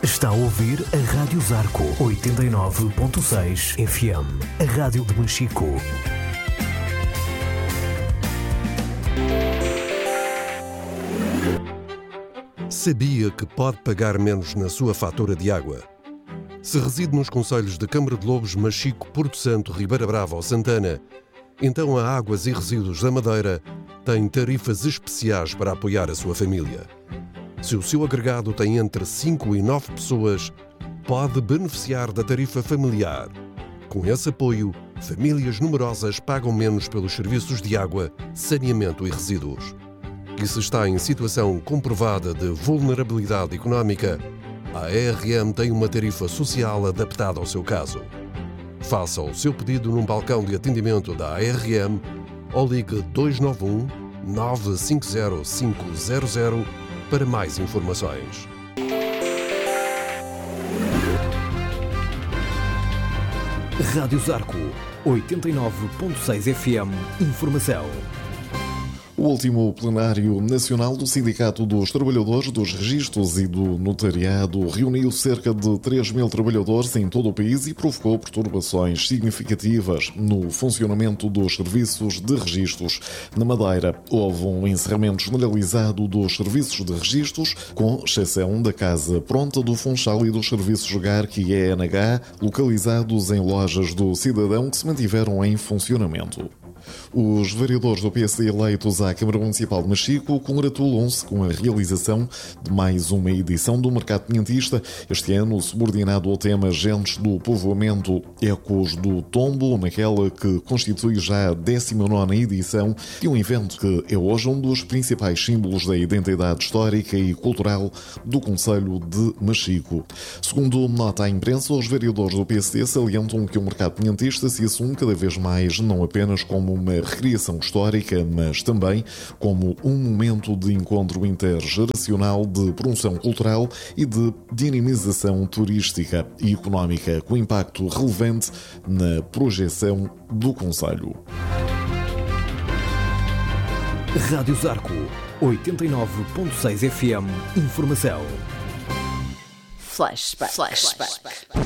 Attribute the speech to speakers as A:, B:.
A: Está a ouvir a Rádio Zarco 89.6 FM, a rádio de Machico.
B: Sabia que pode pagar menos na sua fatura de água? Se reside nos concelhos de Câmara de Lobos, Machico, Porto Santo, Ribeira Brava ou Santana, então a Águas e Resíduos da Madeira tem tarifas especiais para apoiar a sua família. Se o seu agregado tem entre 5 e 9 pessoas, pode beneficiar da tarifa familiar. Com esse apoio, famílias numerosas pagam menos pelos serviços de água, saneamento e resíduos. E se está em situação comprovada de vulnerabilidade económica, a ARM tem uma tarifa social adaptada ao seu caso. Faça o seu pedido num balcão de atendimento da ARM ou ligue 291 950 500 para mais informações.
A: Rádio Zarco 89.6 FM. Informação.
C: O último plenário nacional do Sindicato dos Trabalhadores dos Registros e do Notariado reuniu cerca de 3.000 trabalhadores em todo o país e provocou perturbações significativas no funcionamento dos serviços de registros. Na Madeira, houve um encerramento generalizado dos serviços de registros, com exceção da Casa Pronta do Funchal e dos serviços GARC e ENH, localizados em lojas do cidadão que se mantiveram em funcionamento. Os vereadores do PSD eleitos à Câmara Municipal de Machico congratulam-se com a realização de mais uma edição do Mercado Pinhentista, este ano subordinado ao tema Gentes do Povoamento Ecos do Tombo, naquela que constitui já a 19ª edição de um evento que é hoje um dos principais símbolos da identidade histórica e cultural do concelho de Machico. Segundo nota à imprensa, os vereadores do PSD salientam que o Mercado Pinhentista se assume cada vez mais não apenas como uma recriação histórica, mas também como um momento de encontro intergeracional, de promoção cultural e de dinamização turística e económica, com impacto relevante na projeção do concelho.
A: Rádio Zarco 89.6 FM. Informação.
D: Flashback.